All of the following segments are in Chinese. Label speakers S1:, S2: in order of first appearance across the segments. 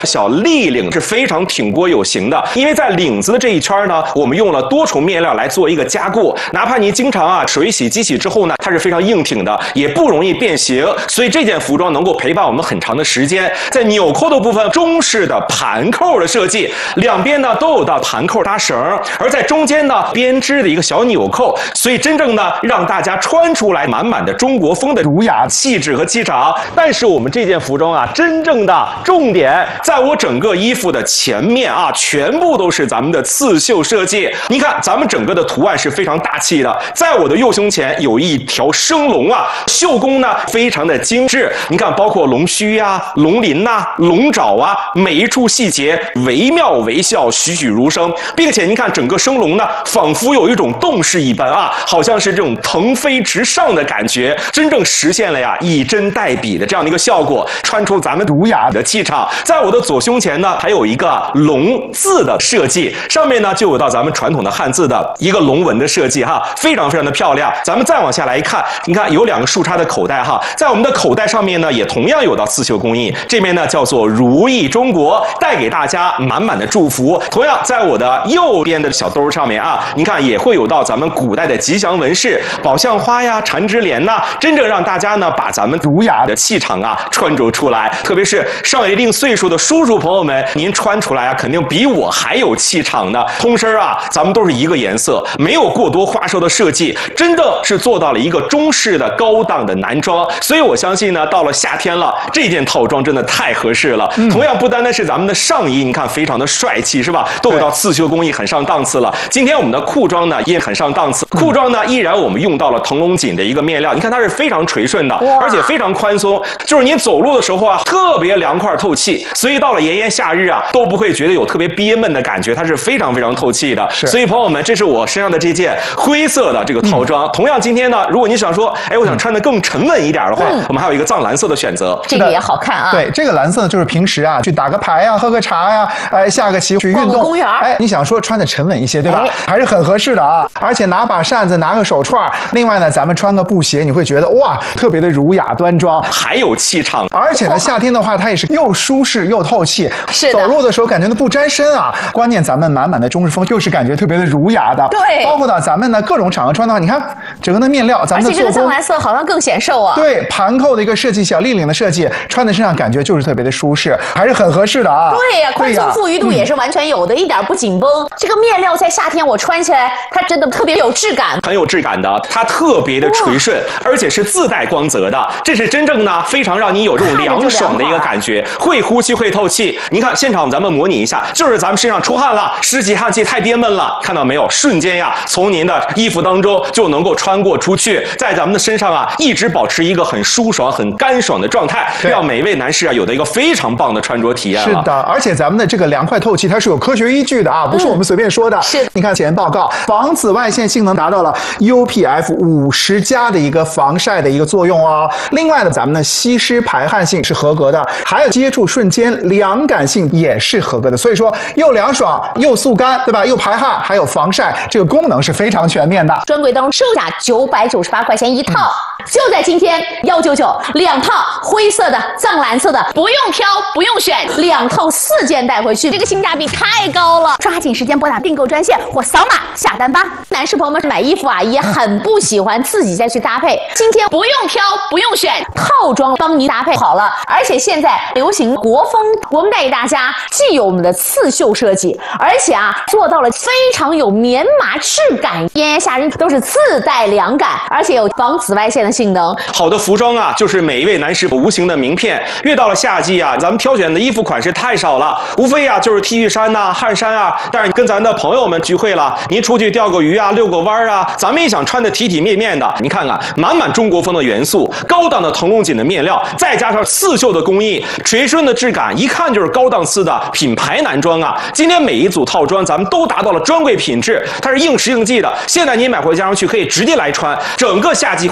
S1: 小立领是非常挺锅有型的，因为在领子的这一圈呢，我们用了多重面料来做一个加固，哪怕你经常水洗机洗之后呢，它是非常硬挺的，也不容易变形，所以这件服装能够陪伴我们很长的时间。在纽扣的部分，中式的盘扣的设计，两边呢都有到盘扣搭绳，而在中间呢编织的一个小纽扣，所以真正呢让大家穿出来满满的中国风的儒雅气质和气场。但是我们这件服装啊，真正的重点在我整个衣服的前面啊，全部都是咱们的刺绣设计。你看咱们整个的图案是非常大气的，在我的右胸前有一条生龙啊，绣工呢非常的精致。你看包括龙须啊、龙鳞呐、龙爪啊，每一处细节惟妙惟肖，栩栩如生，并且你看整个生龙呢，仿佛有一种动势一般啊，好像是这种腾飞直上的感觉，真正实现了呀以针代笔的这样的一个效果，穿出咱们儒雅的气场。在我的左胸前呢，还有一个龙字的设计，上面呢就有到咱们传统的汉字的一个龙纹的设计哈，非常非常的漂亮。咱们再往下来一看，你看有两个竖插的口袋哈，在我们的口袋上面呢，也同样有到刺绣工艺，这边呢叫做如意中国，带给大家满满的祝福。同样在我的右边的小兜上面啊，你看也会有到咱们古代的吉祥纹饰，宝相花呀、缠枝莲呐，真正让大家呢把咱们儒雅的气场啊穿着出来。特别是上一定岁数的叔叔朋友们，您穿出来啊，肯定比我还有气场的。通身啊，咱们都是一个颜色，没有过多花哨的设计，真正是做到了一个中式的高档的男装。所以我相信呢，到了夏天了，这件套装真的太合适了。同样不单单是咱们的上衣，你看非常的帅气，是吧？都有到刺绣工艺，很上档次了。今天我们的裤装呢也很上档次，裤装呢依然我们用到了腾龙锦的一个面料，你看它是非常垂顺的，而且非常宽松，就是您走路的时候啊特别凉快透气，所以到了炎炎夏日啊都不会觉得有特别憋闷的感觉，它是非常非常透气的。所以朋友们，这是我身上的这件灰色的这个套装。同样今天呢，如果你想说，哎，我想穿得更沉稳一点的话，我们还有一个藏蓝色的选择，
S2: 这个也好看啊。
S3: 对，这个蓝色就是平时啊去打个牌呀、喝个茶呀、下个棋去运动，
S2: 公园，
S3: 你想说穿的沉稳一些，对吧？还是很合适的啊。而且拿把扇子，拿个手串，另外呢，咱们穿个布鞋，你会觉得哇，特别的儒雅端庄，
S1: 还有气场。
S3: 而且呢，夏天的话，它也是又舒适又透气，
S2: 是的，
S3: 走路的时候感觉都不沾身啊。关键咱们满满的中式风，就是感觉特别的儒雅的。
S2: 对，
S3: 包括到咱们呢各种场合穿的话，你看整个的面料，咱们的做工，而且
S2: 这个藏蓝色好像更显瘦啊。
S3: 对，盘扣的一个设计，小立领的设计，穿在身上感觉就是特别的舒适，还是很合适的啊。
S2: 对呀，宽松富裕度也是完全有的，一点不紧绷。这个面料在夏天我穿起来，它真的特别有质感，
S1: 很有质感的，它特别的垂顺，而且是自带光泽的，这是真正呢非常让你有这种凉爽的一个感觉，会呼吸会透气。你看现场咱们模拟一下，就是咱们身上出汗了，湿气汗气太憋闷了，看到没有？瞬间呀，从您的衣服当中就能够穿过出去，在咱们的身上啊一直保持一个很舒爽、很干爽的状态，让每位男士啊有的一个非常棒的穿着体验了。
S3: 是的，而且咱们的这个凉快透气，它是有科学依据的啊，不是我们随便说的。
S2: 是，
S3: 你看前报告，防紫外线性能达到了 UPF50+的一个防晒的一个作用哦。另外呢，咱们的吸湿排汗性是合格的，还有接触瞬间凉感性也是合格的。所以说又凉爽又速干，对吧？又排汗，还有防晒，这个功能是非常全面的。
S2: 专柜当中售价998块钱一套，就在今天199，2套灰色的、藏蓝色的，不用挑不用选，2套4件带回去，这个性价比太高了。抓紧时间拨打订购专线或扫码下单吧。男士朋友们买衣服啊也很不喜欢自己再去搭配，今天不用挑不用选，套装帮您搭配好了。而且现在流行国风，我们带给大家既有我们的刺绣设计，而且啊做到了非常有棉麻质感，炎炎夏日都是自带凉感，而且有防紫外线的性能。
S1: 好的服装啊，就是每一位男士无形的名片。越到了夏季啊，咱们挑选的衣服款式太少了，无非啊就是 T 恤衫呐、汗衫啊。但是跟咱的朋友们聚会了，您出去钓个鱼啊、遛个弯啊，咱们也想穿得体体面面的。你看看，满满中国风的元素，高档的腾龙锦的面料，再加上刺绣的工艺，垂顺的质感，一看就是高档次的品牌男装啊。今天每一组套装咱们都达到了专柜品质，它是应时应季的。现在您买回家上去可以直接来穿，整个夏季换搭换洗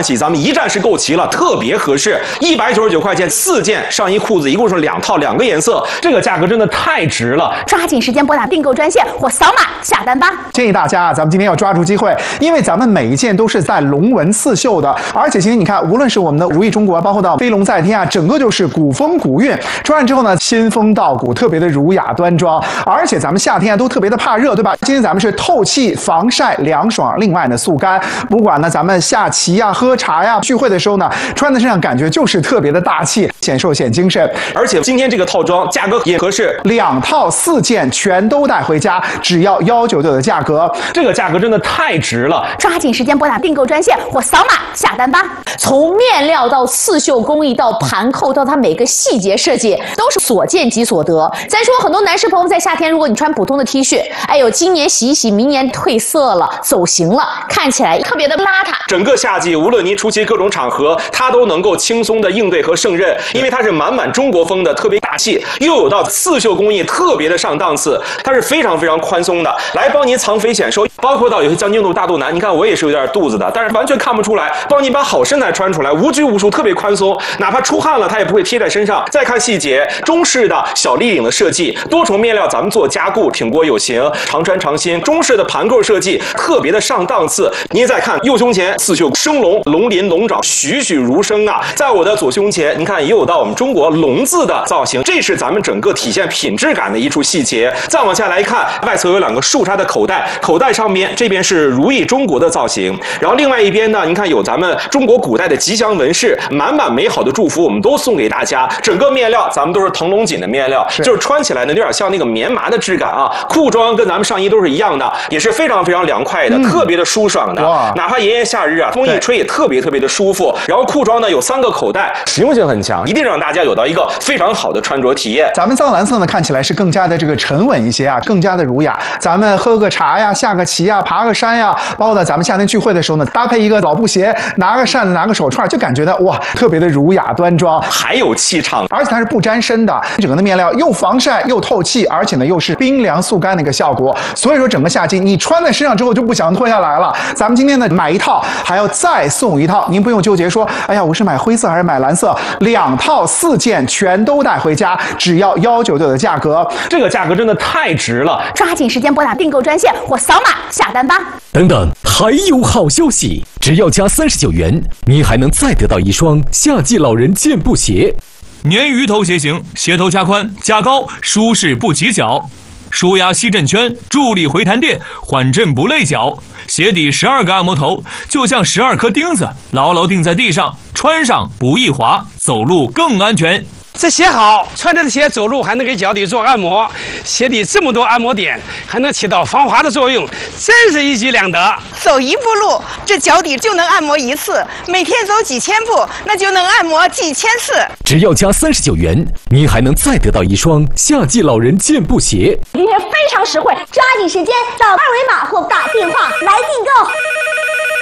S1: 洗，咱们一站式购齐了，特别合适，199块钱4件上衣裤子，一共是2套2个颜色，这个价格真的太值了！
S2: 抓紧时间拨打订购专线或扫码下单吧。
S3: 建议大家啊，咱们今天要抓住机会，因为咱们每一件都是带龙纹刺绣的，而且今天你看，无论是我们的如意中国，包括到飞龙在天啊，整个就是古风古韵，穿上之后呢，仙风道骨，特别的儒雅端庄。而且咱们夏天啊都特别的怕热，对吧？今天咱们是透气、防晒、凉爽，另外呢速干。不管呢咱们下棋呀、喝茶呀、聚会的时候呢，穿在身上感觉就是特别的大气，显瘦显精神。
S1: 而且今天这个套装价格也合适
S3: ，2套4件全都带回家，只要199的价格，
S1: 这个价格真的太值了！
S2: 抓紧时间拨打订购专线或扫码下单吧。从面料到刺绣工艺到盘扣到它每个细节设计，都是所见即所得。再说很多男士朋友在夏天，如果你穿普通的 T 恤，哎呦，今年洗一洗，明年褪色了、走形了，看起来特别的邋遢。
S1: 整个夏季，无论您出席各种场合，它都能够轻松的应对和胜任，因为它是满满中国风的，特别大气，又有到刺绣工艺特别的上档次，它是非常非常宽松的，来帮您藏肥显瘦。包括到有些将军肚、大肚腩，你看我也是有点肚子的，但是完全看不出来，帮您把好身材穿出来，无拘无束，特别宽松，哪怕出汗了，它也不会贴在身上。再看细节，中式的小立领的设计，多重面料咱们做加固，挺过有型，常穿常新。中式的盘扣设计特别的上档次。您再看右胸前刺绣生龙，龙鳞龙爪栩栩如生啊。在我的左胸前，您看也有到我们中国龙字的造型，这是咱们整个体现品质感的一处细节。再往下来看，外侧有2个竖插的口袋，口袋上面这边是如意中国的造型，然后另外一边呢，您看有咱们中国古代的吉祥纹饰，满满美好的祝福我们都送给大家。整个面料咱们都是腾龙锦的面料，就是穿起来呢有点像那个棉麻的质感啊。裤装跟咱们上衣都是一样的，也是非常非常凉快的，特别的舒爽的。哪怕炎炎夏日啊，风一吹也特别特别的舒服。然后裤装呢有3个口袋，实用性很强，一定让大家有到一个非常好的穿着体验。
S3: 咱们藏蓝色呢看起来是更加的这个沉稳一些啊，更加的儒雅。咱们喝个茶呀、下个棋呀、爬个山呀，包括呢咱们夏天聚会的时候呢，搭配一个老布鞋，拿个扇子、拿个手串，就感觉到哇，特别的儒雅端庄，
S1: 还有气场。
S3: 而且它是不沾身的，整个的面料又防晒又透气，而且呢又是冰凉速干的一个效果。所以说整个夏季你穿在身上之后就不想脱下来了。咱们今天呢买1套还要再送1套，您不用纠结说，哎呀，我是买灰色还是买蓝色，2套4件全都带回家，只要199的价格，
S1: 这个价格真的太值了！
S2: 抓紧时间拨打订购专线或扫码下单吧。
S4: 等等，还有好消息！只要加39元，你还能再得到1双夏季老人健步鞋。
S5: 鲶鱼头鞋型，鞋头加宽加高，舒适不起脚，舒压吸震圈，助力回弹垫，缓震不累脚。鞋底12个按摩头，就像12颗钉子，牢牢钉在地上，穿上不易滑，走路更安全。
S6: 这鞋好，穿着的鞋走路还能给脚底做按摩，鞋底这么多按摩点，还能起到防滑的作用，真是一举两得。
S7: 走1步路，这脚底就能按摩1次；每天走几千步，那就能按摩几千次。
S4: 只要加39元，你还能再得到1双夏季老人健步鞋。
S8: 今天非常实惠，抓紧时间到2维码或打电话